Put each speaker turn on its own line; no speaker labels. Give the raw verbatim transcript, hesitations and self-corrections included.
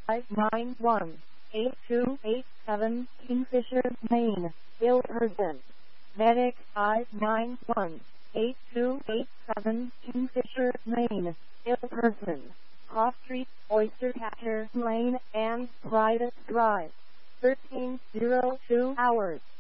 five nine one, eight two eight seven, Kingfisher, Maine, ill person. Medic five nine one, eight two eight seven, Kingfisher, Maine, ill person. Cross Street, Oyster Catcher Lane, and Private Drive. thirteen oh two hours.